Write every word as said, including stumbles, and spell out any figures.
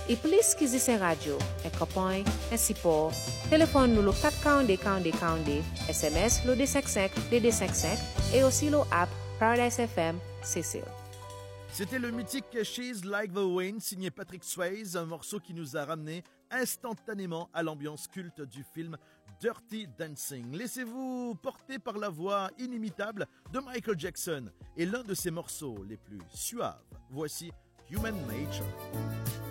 E plus que existe radio, é capõe, é cipó, telefone no quatre quarante quarante quarante, S M S no D cinq cinq D D cinq cinq et aussi le app Paradise F M Cécile. C'était le mythique She's Like the Wind signé Patrick Swayze, un morceau qui nous a ramené instantanément à l'ambiance culte du film Dirty Dancing. Laissez-vous porter par la voix inimitable de Michael Jackson et l'un de ses morceaux les plus suaves. Voici Human Nature.